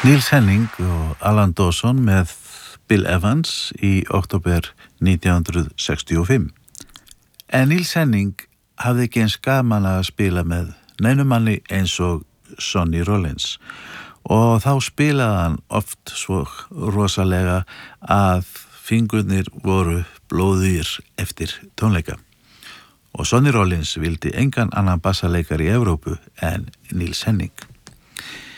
Niels Henning og Alan Dawson með Bill Evans í október 1965. En Niels Henning hafði ekki eins gaman að spila með neinum manni eins og Sonny Rollins og þá spilaði hann oft svo rosalega að fingurnir voru blóðugir eftir tónleika. Og Sonny Rollins vildi engan annan bassaleikari í Evrópu en Niels Henning.